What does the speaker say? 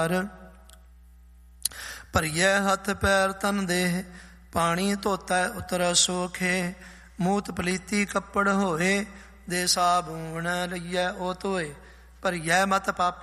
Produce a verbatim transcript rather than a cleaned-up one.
ਭਰੀਐ ਹੱਥ ਪੈਰ ਤਨ ਦੇਹ, ਪਾਣੀ ਧੋਤੈ ਉਤਰ ਸੋਖੇ। ਮੂਤ ਪਲੀਤੀ ਕੱਪੜ ਹੋਏ, ਦੇ ਸਾਬੂਣ ਲਈਐ ਉਹ ਧੋਏ। ਭਰੀਐ ਮਤ ਪਾਪਾ